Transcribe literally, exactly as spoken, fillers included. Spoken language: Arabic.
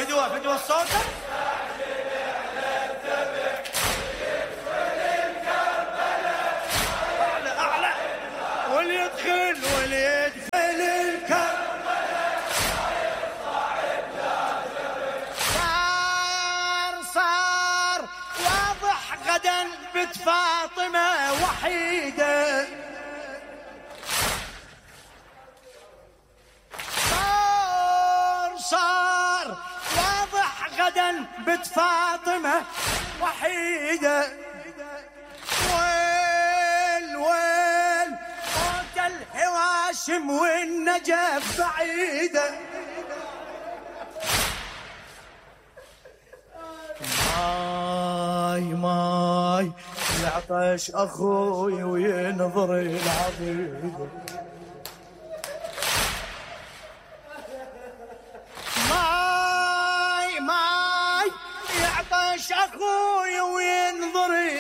فدوة فدوة الصوت. أعلى أعلى. وليدخل وليدخل الكربلاء صار صار واضح غدا بنت فاطمة وحيدة. صار صار واضح غدا بنت فاطمة وحيدة. ويل ويل موت الهواشم والنجف بعيدة. ماي ماي يعطش اخوي وينظر العضيدة. ماي ماي يعطش اخوي وينظر